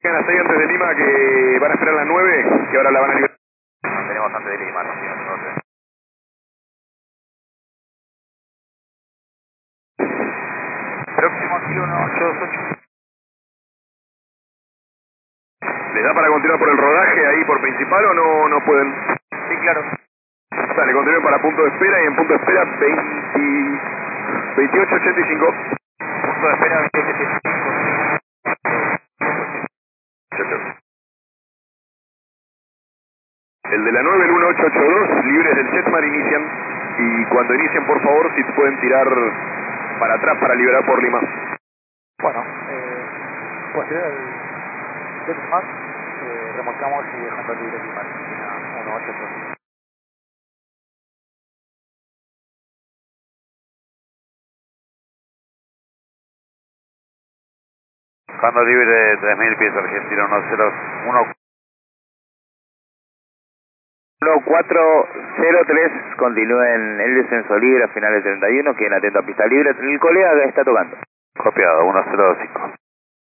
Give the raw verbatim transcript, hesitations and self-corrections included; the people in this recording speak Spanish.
Llegan las seis antes de Lima, que van a esperar las nueve, que ahora la van a liberar. No tenemos antes de Lima, no, sí, no, no sé. Próximo kilo uno ocho dos ocho. ¿Les da para continuar por el rodaje ahí por principal o no, no pueden? Sí, claro. Dale, continúen para punto de espera y en punto de espera veinte, veintiocho ochenta y cinco. Punto de espera veintiocho ochenta y cinco. El de la nueve, el uno ocho ocho dos, libres del Jetmar, inician. Y cuando inicien, por favor, si pueden tirar para atrás para liberar por Lima. Bueno, eh, pues tirar el Jetmar, eh, remolcamos y dejando libre Lima, Argentina uno ocho ocho dos. Cuando libre tres mil pies Argentina uno cero uno cuatro cero tres, continúen el descenso libre a finales treinta y uno, queden atentos a pista libre, el colega está tocando. Copiado, uno cero cinco.